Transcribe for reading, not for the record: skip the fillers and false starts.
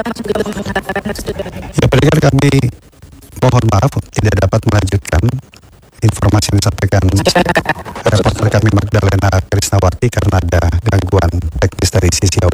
Ya, pendengar, kami mohon maaf tidak dapat melanjutkan informasi yang disampaikan reporter kami Magdalena Krisnawati karena ada gangguan teknis dari sisi audio.